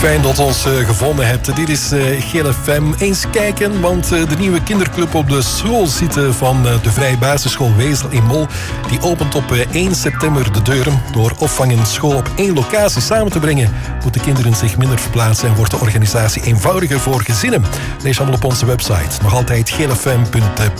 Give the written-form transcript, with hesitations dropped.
Fijn dat je ons gevonden hebt. Dit is Gele FM. Eens kijken, want de nieuwe kinderclub op de school zitten van de Vrije Basisschool Wezel in Mol, die opent op 1 september de deuren. Door opvang en school op 1 locatie samen te brengen, moeten kinderen zich minder verplaatsen en wordt de organisatie eenvoudiger voor gezinnen. Lees allemaal op onze website. Nog altijd gelefm.be.